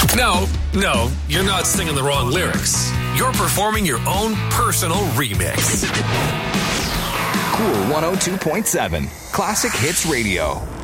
No, you're not singing the wrong lyrics. You're performing your own personal remix. Cool 102.7 Classic Hits Radio.